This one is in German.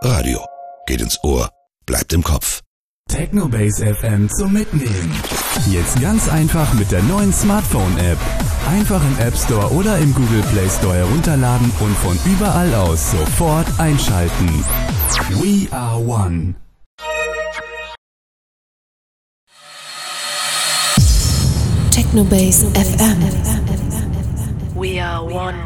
Radio. Geht ins Ohr, bleibt im Kopf. Technobase FM zum Mitnehmen. Jetzt ganz einfach mit der neuen Smartphone-App. Einfach im App Store oder im Google Play Store herunterladen und von überall aus sofort einschalten. We are one. Technobase FM. We are one.